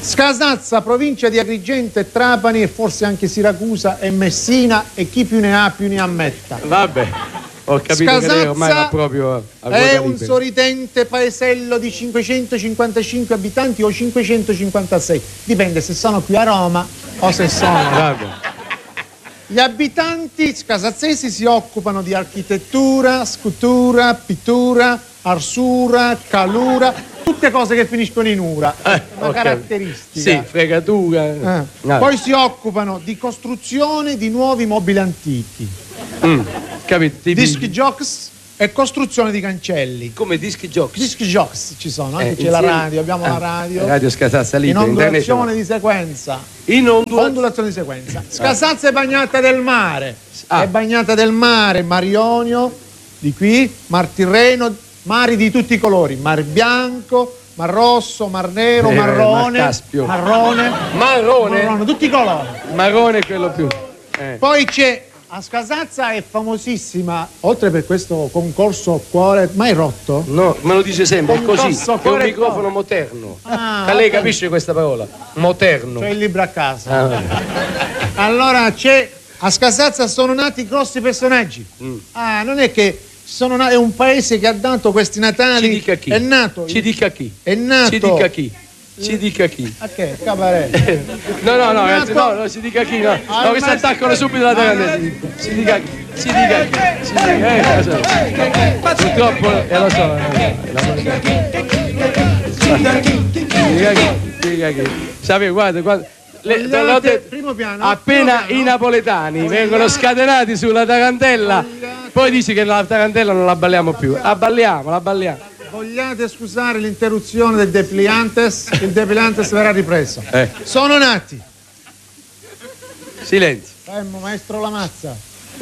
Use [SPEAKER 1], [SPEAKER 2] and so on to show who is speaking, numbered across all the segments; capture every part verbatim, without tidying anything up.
[SPEAKER 1] Scasazza, provincia di Agrigento e Trapani e forse anche Siracusa e Messina e chi più ne ha più ne ammetta.
[SPEAKER 2] Vabbè, ho capito
[SPEAKER 1] Scasazza
[SPEAKER 2] che lei ormai va proprio a quota
[SPEAKER 1] è un
[SPEAKER 2] libera.
[SPEAKER 1] sorridente paesello di cinquecentocinquantacinque abitanti o cinquecentocinquantasei, dipende se sono qui a Roma o se sono.
[SPEAKER 2] Vabbè.
[SPEAKER 1] Gli abitanti scasazzesi si occupano di architettura, scultura, pittura, arsura, calura, tutte cose che finiscono in ura,
[SPEAKER 2] Eh,
[SPEAKER 1] una
[SPEAKER 2] okay.
[SPEAKER 1] caratteristica.
[SPEAKER 2] Sì, fregatura.
[SPEAKER 1] Eh.
[SPEAKER 2] No.
[SPEAKER 1] Poi si occupano di costruzione di nuovi mobili antichi,
[SPEAKER 2] Mm, capito? Tipi-
[SPEAKER 1] disc jocks e costruzione di cancelli.
[SPEAKER 2] Come dischi giochi.
[SPEAKER 1] Disc jocks ci sono, anche
[SPEAKER 2] Eh,
[SPEAKER 1] c'è la
[SPEAKER 2] insieme-
[SPEAKER 1] radio, abbiamo
[SPEAKER 2] Ah,
[SPEAKER 1] la radio.
[SPEAKER 2] Radio Scasazza
[SPEAKER 1] In
[SPEAKER 2] libera,
[SPEAKER 1] ondulazione di sequenza.
[SPEAKER 2] In ondulazione.
[SPEAKER 1] Ondulazione di sequenza. Scasazza è bagnata del mare.
[SPEAKER 2] Ah.
[SPEAKER 1] È bagnata del mare, Mar Ionio, di qui, Mar Tirreno, mari di tutti i colori, Mar Bianco, Mar Rosso, Mar Nero,
[SPEAKER 2] Eh,
[SPEAKER 1] Marrone,
[SPEAKER 2] Mar Caspio.
[SPEAKER 1] Marrone,
[SPEAKER 2] Marrone.
[SPEAKER 1] Marrone, tutti i colori.
[SPEAKER 2] Marrone è quello più. Eh.
[SPEAKER 1] Poi c'è, a Scasazza è famosissima, oltre per questo concorso cuore, mai rotto?
[SPEAKER 2] No, me lo dice sempre, è così.
[SPEAKER 1] Concorso
[SPEAKER 2] È un
[SPEAKER 1] cuore e
[SPEAKER 2] microfono
[SPEAKER 1] cuore.
[SPEAKER 2] moderno.
[SPEAKER 1] Ah,
[SPEAKER 2] Ma lei
[SPEAKER 1] ok.
[SPEAKER 2] capisce questa parola? Moderno.
[SPEAKER 1] C'è il libro a casa.
[SPEAKER 2] Ah, vabbè.
[SPEAKER 1] Allora c'è, a Scasazza sono nati grossi personaggi.
[SPEAKER 2] Mm.
[SPEAKER 1] Ah, non è che sono na- è un paese che ha dato questi Natali.
[SPEAKER 2] Ci dica chi.
[SPEAKER 1] È nato.
[SPEAKER 2] Ci dica chi.
[SPEAKER 1] È nato.
[SPEAKER 2] Ci dica chi. Ci dica chi.
[SPEAKER 1] A che? Cabaret.
[SPEAKER 2] No, no, no,
[SPEAKER 1] È
[SPEAKER 2] ragazzi,
[SPEAKER 1] nato-
[SPEAKER 2] no, no, ci dica chi. No,
[SPEAKER 1] Ah,
[SPEAKER 2] no che si
[SPEAKER 1] ma-
[SPEAKER 2] attaccano subito la tarantella. Ci dica chi. Ci dica chi. Ci dica, eh, lo so. Purtroppo, eh, lo so. eh, Ci dica chi. Ci dica chi. Sapete, guarda, guarda. Le, te l'ho detto,
[SPEAKER 1] primo piano.
[SPEAKER 2] appena
[SPEAKER 1] primo piano.
[SPEAKER 2] i napoletani vengono scatenati sulla tarantella, poi dici che la tarantella non la balliamo più. La balliamo, la balliamo.
[SPEAKER 1] Vogliate scusare l'interruzione del depliantes? Il depliantes verrà ripreso.
[SPEAKER 2] Eh.
[SPEAKER 1] Sono nati.
[SPEAKER 2] Silenzio.
[SPEAKER 1] Fermo, maestro Lamazza.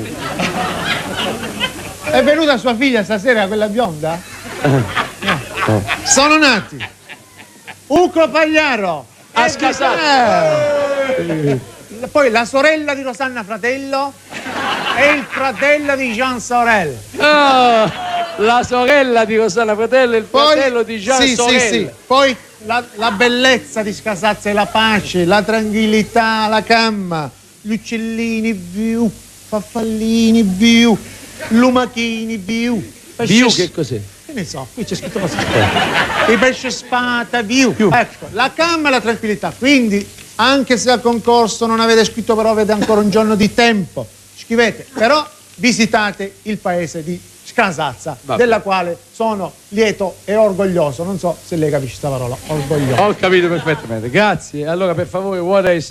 [SPEAKER 1] È venuta sua figlia stasera, quella bionda? No. Sono nati Ucro Pagliaro
[SPEAKER 2] A
[SPEAKER 1] e-
[SPEAKER 2] Scasazza.
[SPEAKER 1] eh. Poi la sorella di Rosanna Fratello e il fratello di Jean Sorel.
[SPEAKER 2] Oh, la sorella di Rosanna Fratello e il
[SPEAKER 1] Poi,
[SPEAKER 2] fratello di Gian
[SPEAKER 1] sì,
[SPEAKER 2] Sorella.
[SPEAKER 1] sì, sì. Poi la, la bellezza di Scasazza e la pace, la tranquillità, la calma, gli uccellini viu, farfallini viu, lumachini viu.
[SPEAKER 2] Viu
[SPEAKER 1] pesce-
[SPEAKER 2] che cos'è?
[SPEAKER 1] Che ne so, qui c'è scritto così. I pesce spada, viu. Ecco, la calma e la tranquillità. Quindi, anche se al concorso non avete scritto, però avete ancora un giorno di tempo. Scrivete, però visitate il paese di Scasazza,
[SPEAKER 2] Vabbè.
[SPEAKER 1] della quale sono lieto e orgoglioso. Non so se lei capisce questa parola, orgoglioso.
[SPEAKER 2] Ho capito perfettamente, grazie. Allora per favore, what I say